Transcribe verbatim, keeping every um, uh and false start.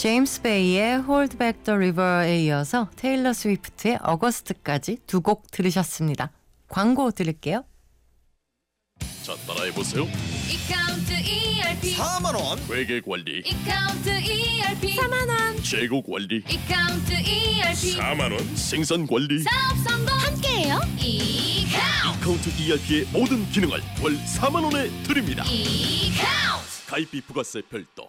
제임스 베이의 Hold Back the River에 이어서 테일러 스위프트의 어거스트까지 두 곡 들으셨습니다. 광고 들을게요. 자, 따라해보세요. 이카운트 이알피 사만 원 회계관리, 이카운트 이알피 사만 원 재고관리, 이카운트 이알피 사만 원 생산관리. 사업 성공 함께해요. 이카운트 카운트 이알피의 모든 기능을 월 사만 원에 드립니다. 이카운트 가입비 부가세 별도